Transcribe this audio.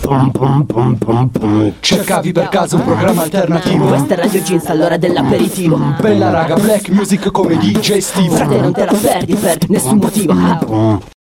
Cercavi per caso un programma alternativo? Questa è Radio Jeans all'ora dell'aperitivo. Bella raga, black music come DJ Steve. Frate non te la perdi per nessun motivo.